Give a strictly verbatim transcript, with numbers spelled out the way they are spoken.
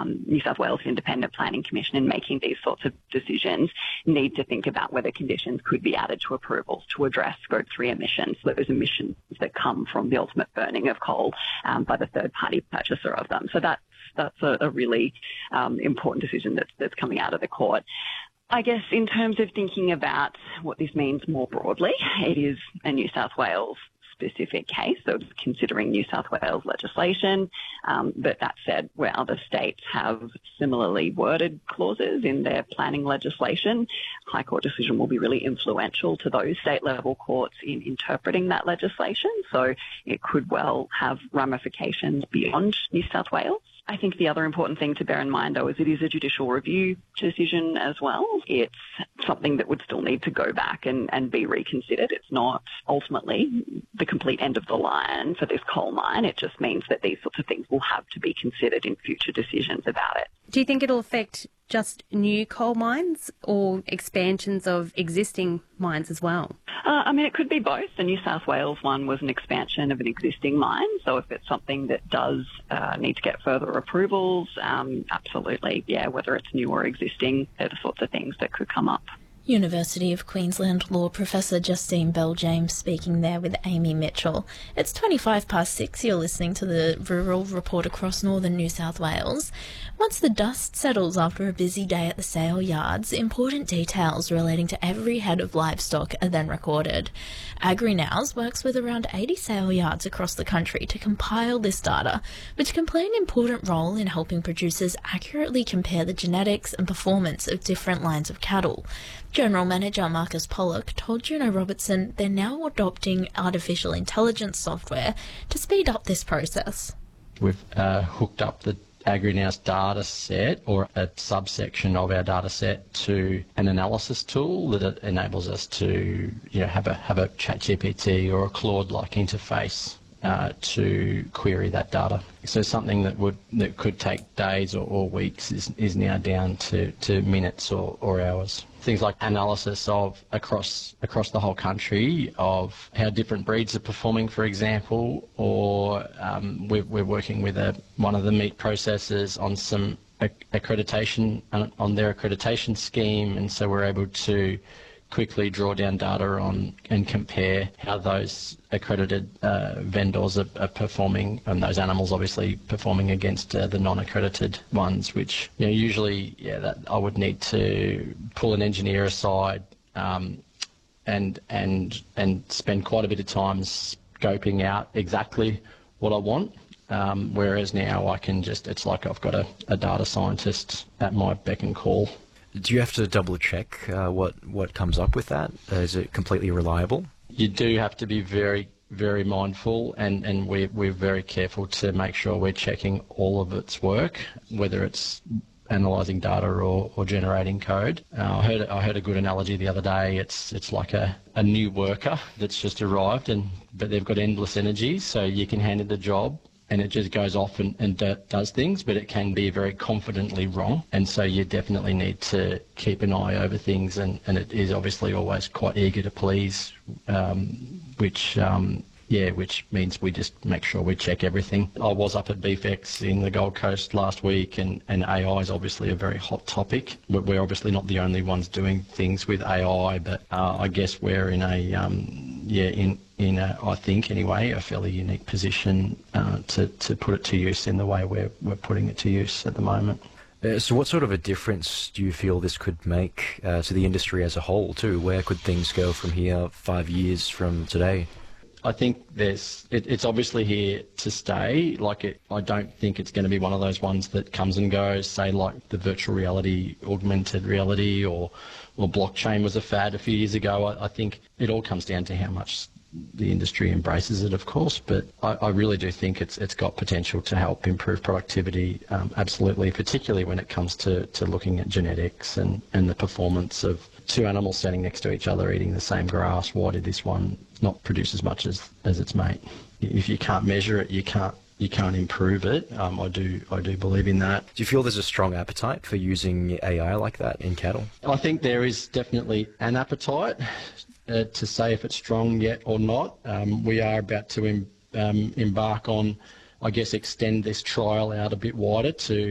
um, New South Wales Independent Planning Commission, in making these sorts of decisions, need to think about whether conditions could be added to approvals to address Scope three emissions, those emissions that come from the ultimate burning of coal um, by the third-party purchaser of them. So that's, that's a, a really um, important decision that's, that's coming out of the court. I guess in terms of thinking about what this means more broadly, it is a New South Wales specific case, so considering New South Wales legislation. Um, but that said, where other states have similarly worded clauses in their planning legislation, High Court decision will be really influential to those state-level courts in interpreting that legislation. So it could well have ramifications beyond New South Wales. I think the other important thing to bear in mind, though, is it is a judicial review decision as well. It's something that would still need to go back and, and be reconsidered. It's not ultimately the complete end of the line for this coal mine. It just means that these sorts of things will have to be considered in future decisions about it. Do you think it'll affect just new coal mines or expansions of existing mines as well? Uh, I mean, it could be both. The New South Wales one was an expansion of an existing mine. So if it's something that does uh, need to get further approvals, um, absolutely, yeah, whether it's new or existing, they're the sorts of things that could come up. University of Queensland Law Professor Justine Bell-James speaking there with Amy Mitchell. It's twenty-five past six. You're listening to the Rural Report across northern New South Wales. Once the dust settles after a busy day at the sale yards, important details relating to every head of livestock are then recorded. AgriNows works with around eighty sale yards across the country to compile this data, which can play an important role in helping producers accurately compare the genetics and performance of different lines of cattle. General Manager Marcus Pollock told Juno Robertson they're now adopting artificial intelligence software to speed up this process. We've uh, hooked up the AgriNows data set, or a subsection of our data set, to an analysis tool that enables us to, you know, have a have a ChatGPT or a Claude-like interface uh, to query that data. So something that would that could take days or, or weeks is is now down to, to minutes or, or hours. Things like analysis of across across the whole country of how different breeds are performing, for example, or um, we're, we're working with a, one of the meat processors on some accreditation, on their accreditation scheme, and so we're able to quickly draw down data on and compare how those accredited uh, vendors are, are performing, and those animals obviously performing against uh, the non-accredited ones, which, you know, usually, yeah, that I would need to pull an engineer aside um, and and and spend quite a bit of time scoping out exactly what I want. Um, whereas now I can just, it's like I've got a, a data scientist at my beck and call. Do you have to double check uh, what, what comes up with that? Uh, is it completely reliable? You do have to be very, very mindful, and, and we're, we're very careful to make sure we're checking all of its work, whether it's analysing data or, or generating code. Uh, I heard I heard a good analogy the other day. It's it's like a, a new worker that's just arrived, and but they've got endless energy, so you can hand it the job and it just goes off and, and d- does things, but it can be very confidently wrong. And so you definitely need to keep an eye over things, and, and it is obviously always quite eager to please, um, which, um, yeah, which means we just make sure we check everything. I was up at BeefX in the Gold Coast last week, and, and A I is obviously a very hot topic. We're, we're obviously not the only ones doing things with A I, but uh, I guess we're in a, um, yeah, in in a, I think anyway, a fairly unique position uh, to, to put it to use in the way we're, we're putting it to use at the moment. Uh, so what sort of a difference do you feel this could make uh, to the industry as a whole too? Where could things go from here five years from today? I think there's, it, it's obviously here to stay. Like it, I don't think it's going to be one of those ones that comes and goes, say like the virtual reality, augmented reality, or, or blockchain was a fad a few years ago. I, I think it all comes down to how much the industry embraces it, of course, but I, I really do think it's it's got potential to help improve productivity, um, absolutely, particularly when it comes to, to looking at genetics and, and the performance of two animals standing next to each other eating the same grass. Why did this one not produce as much as, as its mate? If you can't measure it, you can't you can't improve it. Um, I do I do believe in that. Do you feel there's a strong appetite for using A I like that in cattle? I think there is definitely an appetite. Uh, to say if it's strong yet or not. Um, we are about to em- um, embark on, I guess, extend this trial out a bit wider to